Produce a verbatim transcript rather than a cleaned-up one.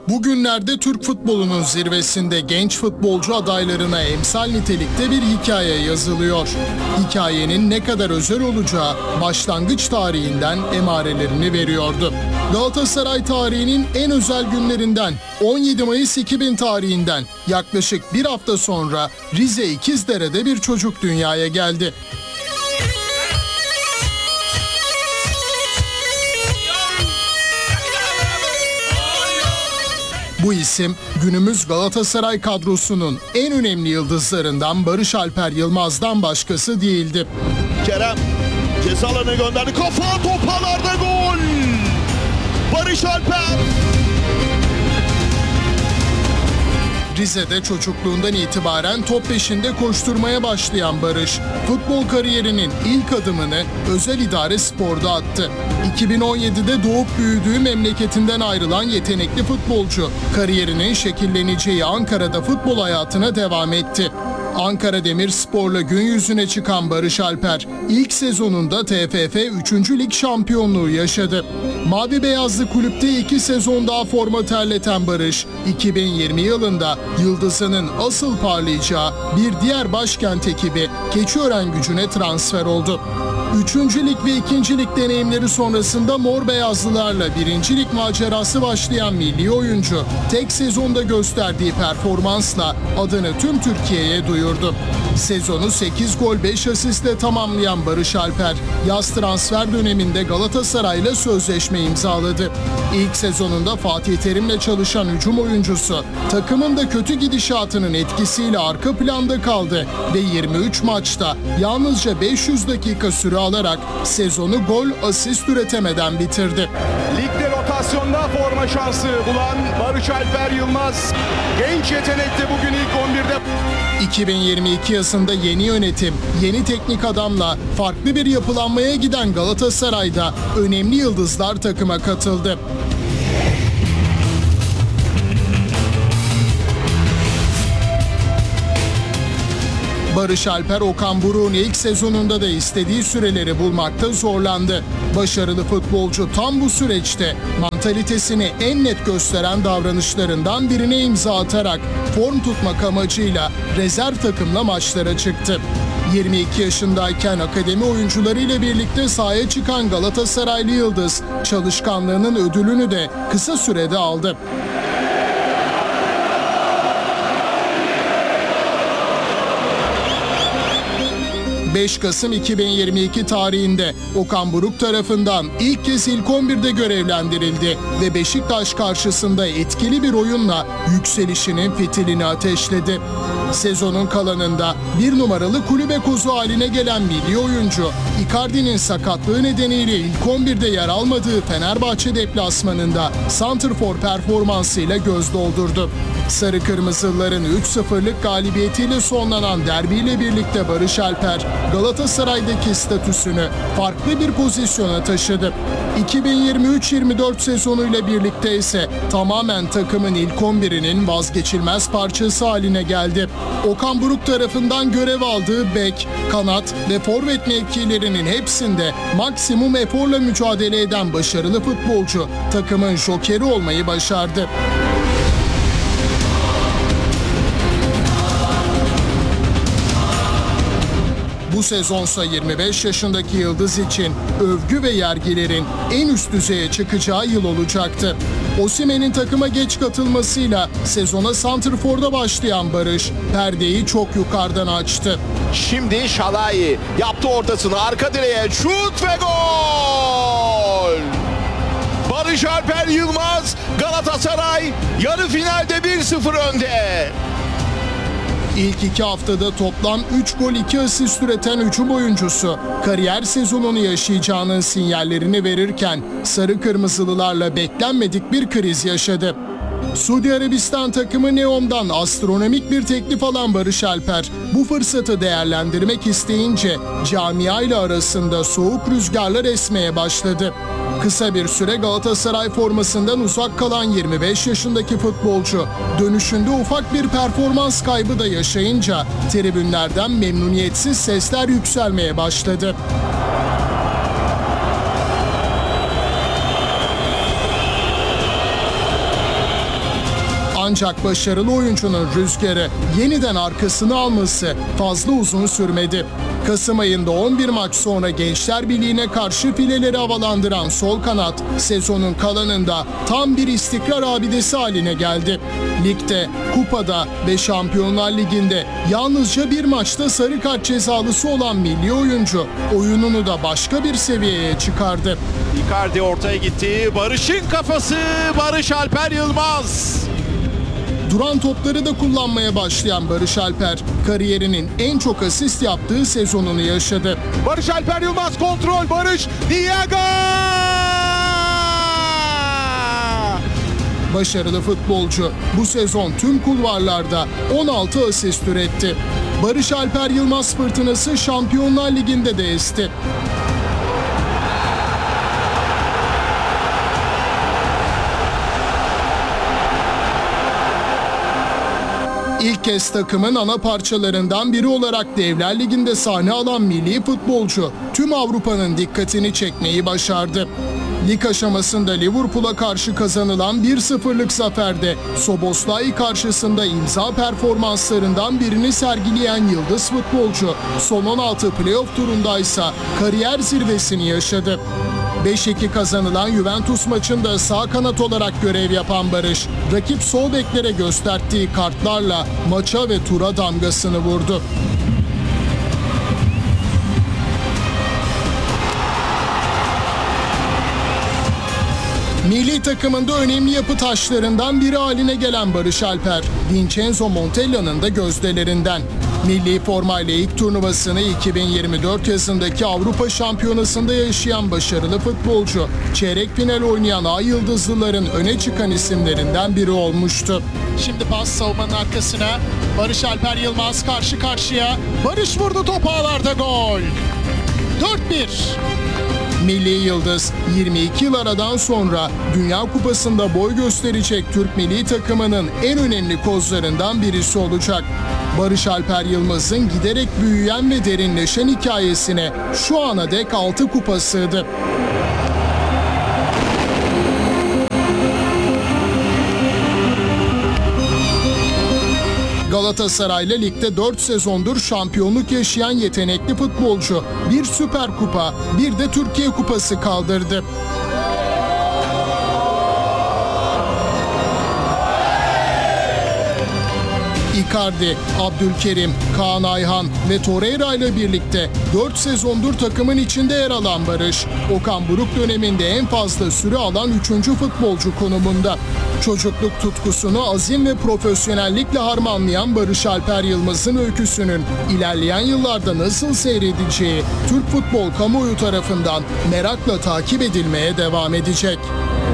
Bugünlerde Türk futbolunun zirvesinde genç futbolcu adaylarına emsal nitelikte bir hikaye yazılıyor. Hikayenin ne kadar özel olacağı başlangıç tarihinden emarelerini veriyordu. Galatasaray tarihinin en özel günlerinden on yedi Mayıs iki bin tarihinden yaklaşık bir hafta sonra Rize İkizdere'de bir çocuk dünyaya geldi. Bu isim günümüz Galatasaray kadrosunun en önemli yıldızlarından Barış Alper Yılmaz'dan başkası değildi. Kerem ceza alanına gönderdi. Kafa topalarda gol. Barış Alper. Rize'de çocukluğundan itibaren top peşinde koşturmaya başlayan Barış, futbol kariyerinin ilk adımını Özel İdare Spor'da attı. iki bin on yedide doğup büyüdüğü memleketinden ayrılan yetenekli futbolcu, kariyerinin şekilleneceği Ankara'da futbol hayatına devam etti. Ankara Demirspor'la gün yüzüne çıkan Barış Alper, ilk sezonunda T F F üçüncü Lig şampiyonluğu yaşadı. Mavi beyazlı kulüpte iki sezon daha forma terleten Barış, iki bin yirmi yılında yıldızının asıl parlayacağı bir diğer başkent ekibi Keçiörengucu'na transfer oldu. üçüncü Lig ve ikinci Lig deneyimleri sonrasında mor beyazlılarla birinci Lig macerası başlayan milli oyuncu, tek sezonda gösterdiği performansla adını tüm Türkiye'ye duyurdu. Sezonu sekiz gol beş asistle tamamlayan Barış Alper, yaz transfer döneminde Galatasaray'la sözleşme imzaladı. İlk sezonunda Fatih Terim'le çalışan hücum oyuncusu, takımın da kötü gidişatının etkisiyle arka planda kaldı ve yirmi üç maçta yalnızca beş yüz dakika süre alarak sezonu gol asist üretemeden bitirdi. Ligde rotasyonda forma şansı bulan Barış Alper Yılmaz genç yetenekte bugün ilk on birde. iki bin yirmi iki yazında yeni yönetim, yeni teknik adamla farklı bir yapılanmaya giden Galatasaray'da önemli yıldızlar takıma katıldı. Barış Alper, Okan Buruk'un ilk sezonunda da istediği süreleri bulmakta zorlandı. Başarılı futbolcu tam bu süreçte mantalitesini en net gösteren davranışlarından birine imza atarak form tutmak amacıyla rezerv takımla maçlara çıktı. yirmi iki yaşındayken akademi oyuncularıyla birlikte sahaya çıkan Galatasaraylı yıldız, çalışkanlığının ödülünü de kısa sürede aldı. beş Kasım iki bin yirmi iki tarihinde Okan Buruk tarafından ilk kez ilk on birde görevlendirildi ve Beşiktaş karşısında etkili bir oyunla yükselişinin fitilini ateşledi. Sezonun kalanında bir numaralı kulübe kozu haline gelen milli oyuncu, Icardi'nin sakatlığı nedeniyle ilk on birde yer almadığı Fenerbahçe deplasmanında santrfor performansıyla göz doldurdu. Sarı Kırmızılıların üç sıfırlık galibiyetiyle sonlanan derbiyle birlikte Barış Alper, Galatasaray'daki statüsünü farklı bir pozisyona taşıdı. iki bin yirmi üç yirmi dört sezonuyla birlikte ise tamamen takımın ilk on birinin vazgeçilmez parçası haline geldi. Okan Buruk tarafından görev aldığı bek, kanat ve forvet mevkilerinin hepsinde maksimum eforla mücadele eden başarılı futbolcu takımın jokeri olmayı başardı. Bu sezonsa yirmi beş yaşındaki yıldız için övgü ve yergilerin en üst düzeye çıkacağı yıl olacaktı. Osimhen'in takıma geç katılmasıyla sezona santrforda başlayan Barış, perdeyi çok yukarıdan açtı. Şimdi Şalai yaptı ortasını, arka direğe şut ve gol! Barış Alper Yılmaz, Galatasaray yarı finalde bir sıfır önde. İlk iki haftada toplam üç gol iki asist üreten hücum oyuncusu kariyer sezonunu yaşayacağının sinyallerini verirken Sarı Kırmızılılarla beklenmedik bir kriz yaşadı. Suudi Arabistan takımı Neom'dan astronomik bir teklif alan Barış Alper bu fırsatı değerlendirmek isteyince camiayla arasında soğuk rüzgarlar esmeye başladı. Kısa bir süre Galatasaray formasından uzak kalan yirmi beş yaşındaki futbolcu dönüşünde ufak bir performans kaybı da yaşayınca tribünlerden memnuniyetsiz sesler yükselmeye başladı. Ancak başarılı oyuncunun rüzgarı yeniden arkasını alması fazla uzun sürmedi. Kasım ayında on bir maç sonra Gençler Birliği'ne karşı fileleri havalandıran sol kanat sezonun kalanında tam bir istikrar abidesi haline geldi. Ligde, kupada ve Şampiyonlar Ligi'nde yalnızca bir maçta sarı kart cezalısı olan milli oyuncu oyununu da başka bir seviyeye çıkardı. Icardi ortaya gitti. Barış'ın kafası, Barış Alper Yılmaz. Duran topları da kullanmaya başlayan Barış Alper, kariyerinin en çok asist yaptığı sezonunu yaşadı. Barış Alper Yılmaz kontrol. Barış Diego! Başarılı futbolcu bu sezon tüm kulvarlarda on altı asist üretti. Barış Alper Yılmaz fırtınası Şampiyonlar Ligi'nde de esti. İlk kez takımın ana parçalarından biri olarak Devler Ligi'nde sahne alan milli futbolcu tüm Avrupa'nın dikkatini çekmeyi başardı. Lig aşamasında Liverpool'a karşı kazanılan bir sıfırlık zaferde Szoboszlai karşısında imza performanslarından birini sergileyen yıldız futbolcu son on altı playoff turundaysa kariyer zirvesini yaşadı. beş iki kazanılan Juventus maçında sağ kanat olarak görev yapan Barış, rakip sol beklere gösterdiği kartlarla maça ve tura damgasını vurdu. Milli takımında önemli yapı taşlarından biri haline gelen Barış Alper, Vincenzo Montella'nın da gözdelerinden. Milli formayla ilk turnuvasını iki bin yirmi dört yazındaki Avrupa Şampiyonası'nda yaşayan başarılı futbolcu, çeyrek final oynayan Ay Yıldızlıların öne çıkan isimlerinden biri olmuştu. Şimdi pas savunmanın arkasına, Barış Alper Yılmaz karşı karşıya, Barış vurdu, top ağlarda, gol! dört bir. Milli Yıldız yirmi iki yıl aradan sonra Dünya Kupası'nda boy gösterecek Türk milli takımının en önemli kozlarından birisi olacak. Barış Alper Yılmaz'ın giderek büyüyen ve derinleşen hikayesine şu ana dek altı kupa sığdı. Galatasaray'la ligde dört sezondur şampiyonluk yaşayan yetenekli futbolcu bir Süper Kupa, bir de Türkiye Kupası kaldırdı. Icardi, Abdülkerim, Kaan Ayhan ve Torreira ile birlikte dört sezondur takımın içinde yer alan Barış, Okan Buruk döneminde en fazla süre alan üçüncü futbolcu konumunda. Çocukluk tutkusunu azim ve profesyonellikle harmanlayan Barış Alper Yılmaz'ın öyküsünün ilerleyen yıllarda nasıl seyredeceği Türk futbol kamuoyu tarafından merakla takip edilmeye devam edecek.